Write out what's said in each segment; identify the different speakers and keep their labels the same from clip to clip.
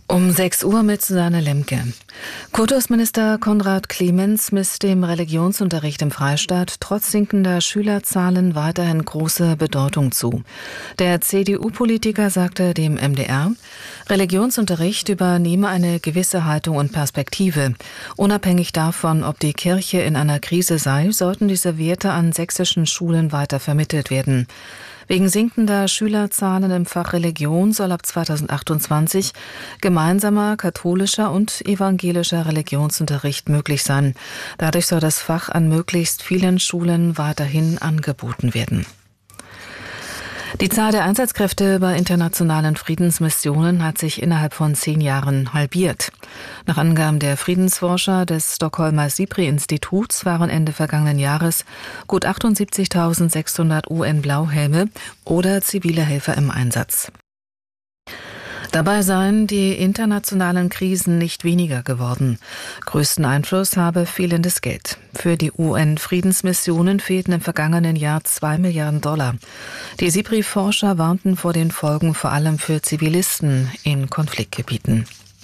Speaker 1: Um 6 Uhr mit Susanne Lemke. Kultusminister Konrad Clemens misst dem Religionsunterricht im Freistaat trotz sinkender Schülerzahlen weiterhin große Bedeutung zu. Der CDU-Politiker sagte dem MDR, Religionsunterricht übernehme eine gewisse Haltung und Perspektive. Unabhängig davon, ob die Kirche in einer Krise sei, sollten diese Werte an sächsischen Schulen weiter vermittelt werden. Wegen sinkender Schülerzahlen im Fach Religion soll ab 2028 gemeinsamer katholischer und evangelischer Religionsunterricht möglich sein. Dadurch soll das Fach an möglichst vielen Schulen weiterhin angeboten werden. Die Zahl der Einsatzkräfte bei internationalen Friedensmissionen hat sich innerhalb von 10 Jahren halbiert. Nach Angaben der Friedensforscher des Stockholmer SIPRI-Instituts waren Ende vergangenen Jahres gut 78.600 UN-Blauhelme oder zivile Helfer im Einsatz. Dabei seien die internationalen Krisen nicht weniger geworden. Größten Einfluss habe fehlendes Geld. Für die UN-Friedensmissionen fehlten im vergangenen Jahr $2 Milliarden. Die SIPRI-Forscher warnten vor den Folgen vor allem für Zivilisten in Konfliktgebieten.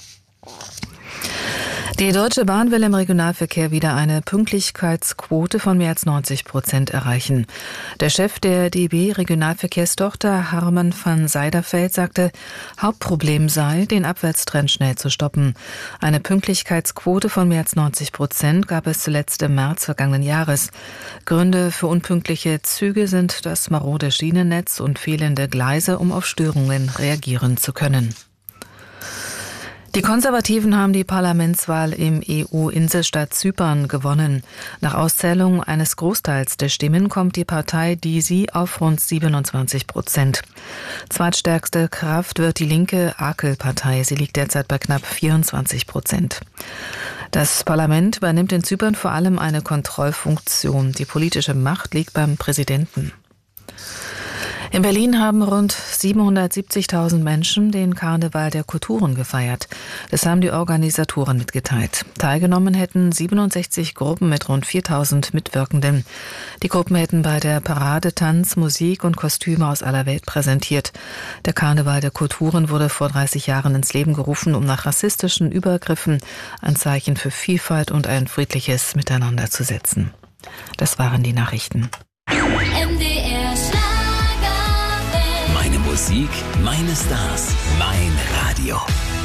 Speaker 1: Die Deutsche Bahn will im Regionalverkehr wieder eine Pünktlichkeitsquote von mehr als 90% erreichen. Der Chef der DB Regionalverkehrstochter Harman van Seiderveld sagte, Hauptproblem sei, den Abwärtstrend schnell zu stoppen. Eine Pünktlichkeitsquote von mehr als 90% gab es zuletzt im März vergangenen Jahres. Gründe für unpünktliche Züge sind das marode Schienennetz und fehlende Gleise, um auf Störungen reagieren zu können. Die Konservativen haben die Parlamentswahl im EU-Inselstaat Zypern gewonnen. Nach Auszählung eines Großteils der Stimmen kommt die Partei DISI auf rund 27%. Zweitstärkste Kraft wird die linke AKEL-Partei. Sie liegt derzeit bei knapp 24%. Das Parlament übernimmt in Zypern vor allem eine Kontrollfunktion. Die politische Macht liegt beim Präsidenten. In Berlin haben rund 770.000 Menschen den Karneval der Kulturen gefeiert. Das haben die Organisatoren mitgeteilt. Teilgenommen hätten 67 Gruppen mit rund 4.000 Mitwirkenden. Die Gruppen hätten bei der Parade Tanz, Musik und Kostüme aus aller Welt präsentiert. Der Karneval der Kulturen wurde vor 30 Jahren ins Leben gerufen, um nach rassistischen Übergriffen ein Zeichen für Vielfalt und ein friedliches Miteinander zu setzen. Das waren die Nachrichten.
Speaker 2: MDR
Speaker 3: Meine Musik, meine Stars, mein Radio.